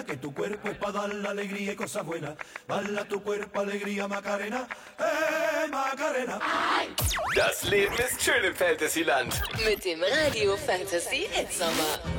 que tu cuerpo es para dar la alegría y cosas buenas. Bala tu cuerpo, Alegría, Macarena, Macarena. Das Leben ist schön im Fantasyland. Mit dem Radio Fantasy Hitsommer.